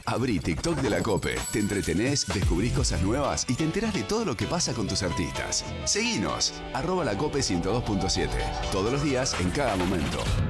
Abrí TikTok de la COPE. Te entretenés, descubrís cosas nuevas y te enterás de todo lo que pasa con tus artistas. Seguinos, @lacope102.7. Todos los días, en cada momento.